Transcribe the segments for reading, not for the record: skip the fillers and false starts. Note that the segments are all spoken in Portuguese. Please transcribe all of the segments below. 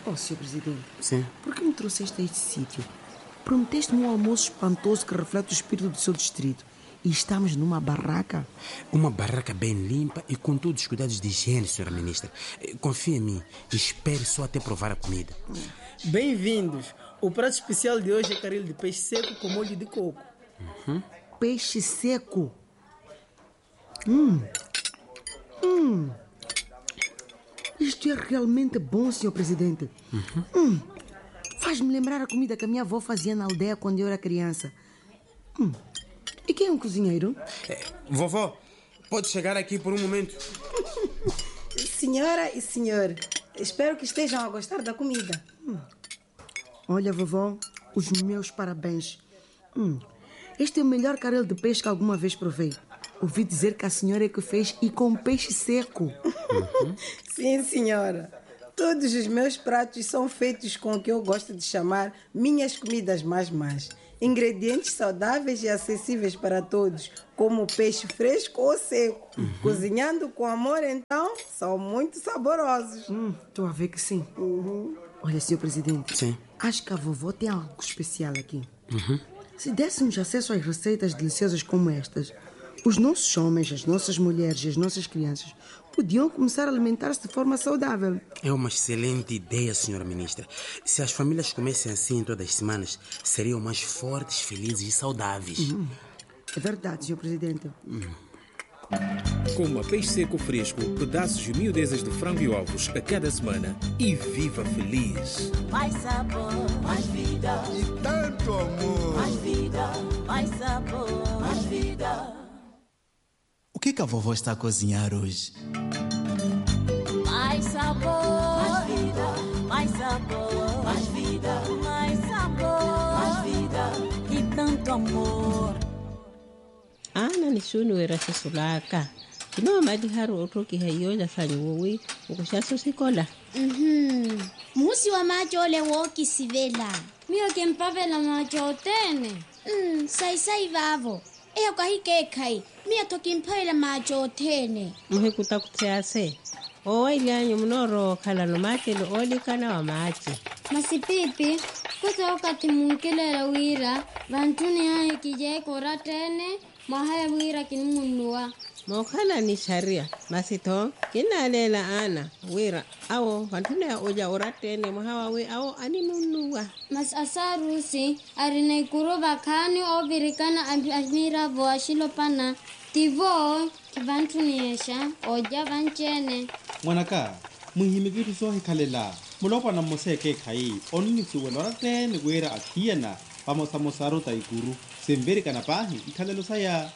Oh, Sr. Presidente. Sim. Por que me trouxeste a este sítio? Prometeste-me um almoço espantoso que reflete o espírito do seu distrito. E estamos numa barraca. Uma barraca bem limpa e com todos os cuidados de higiene, senhora ministra. Confie em mim e espere só até provar a comida. Bem-vindos. O prato especial de hoje é caril de peixe seco com molho de coco. Peixe seco. Isto é realmente bom, Sr. Presidente. Faz-me lembrar a comida que a minha avó fazia na aldeia quando eu era criança. E quem é um cozinheiro? Vovó, pode chegar aqui por um momento? Senhora e senhor, espero que estejam a gostar da comida. Olha, vovó, os meus parabéns. Este é o melhor caril de peixe que alguma vez provei. Ouvi dizer que a senhora é que fez e com peixe seco. Sim, senhora. Todos os meus pratos são feitos com o que eu gosto de chamar minhas comidas mais. Ingredientes saudáveis e acessíveis para todos, como peixe fresco ou seco. Cozinhando com amor, então, são muito saborosos. Estou a ver que sim. Olha, Sr. Presidente. Sim. Acho que a vovó tem algo especial aqui. Se dessemos acesso às receitas deliciosas como estas, os nossos homens, as nossas mulheres e as nossas crianças podiam começar a alimentar-se de forma saudável. É uma excelente ideia, senhora ministra. Se as famílias comessem assim todas as semanas, seriam mais fortes, felizes e saudáveis. É verdade, Sr. Presidente. Coma peixe seco fresco, pedaços e miudezas de frango e ovos a cada semana e viva feliz. Mais sabor, mais vida. E tanto amor. Mais vida, mais sabor, mais vida. O que a vovó está a cozinhar hoje? Mais sabor, mais vida, mais sabor, mais vida, mais sabor, mais vida e tanto amor. Ana ni shunu era sesulaka. Kino madi haru otoki hayo la sanyowi ukushaso sikola. Musi wa macho ole woki sivela. Mio que empavela macho tene. Sai vavo. Eyo kahike kai. Mia tokimpela macho tene. Muhekuta kutsease. Owa ilyanyo mnoro kala no mate lo oli kana wa machi. Masipipi, kusa wakati munkelela wira, vantuni hae kije kora tene, mahaya wira kinimunua. Mokhala ni sharia, masito, kinalela ana, wira, awo, vantuni ya oja ora tene, mahawa we, awo, animunua. Mas asarusi, arina ikuro bakani o virikana amira voa shilopana, tivo, kivantuni esha, oja vanchene. Mwanaka, muhimigitu sohi kalela. Mulopa na moseke kai, onni suwelo ratene gwera akiana, pamosamosaro taikuru, semberika na pahi, ikalelo saya.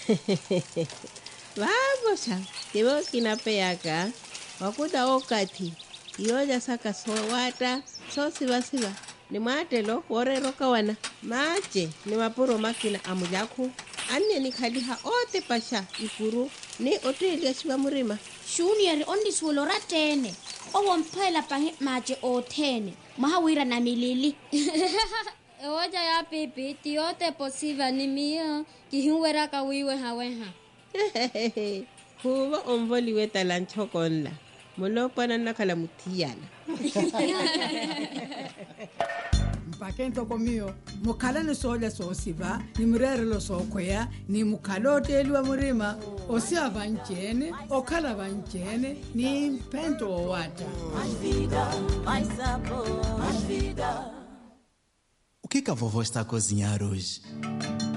Vamos, tivo kinapeyaka, wakuda okati, yoja saka sowata, so siva, ni matelo, orero kawana, mache, ni mapuro makina amujaku, ane ni kadiha ote pasha, ikuru, ni otelia siwa murima. Shuni yari ondi suwelo ratene. Owo mpela pahe mache otene. Mahawira na milili. Oja ya pipi, tiote posiva ni mio, kihiwera kawiwe haweha. Huwa omvoli weta lanchokonla. Molopana nakala mutiyana. Mpakento komio, mukala ni soja sosiva, ni murere lo sokoya, ni mukalote eliwa murima, osia vanchene, okala vanchene, ni pento wata. Mais vida, mais sabor, mais vida. O que a vovó está a cozinhar hoje?